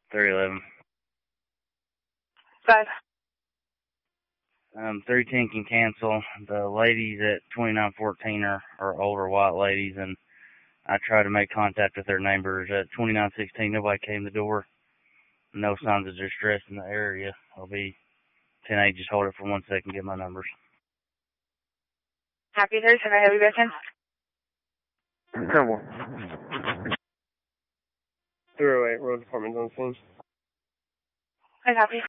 311. 5. 310 can cancel. The ladies at 2914 are older white ladies, and I tried to make contact with their neighbors. At 2916, nobody came to the door. No signs of distress in the area. I'll be 10-8. Just hold it for 1 second, get my numbers. Happy Thursday. Can I have you back in? 308, road department's on scene. I copy.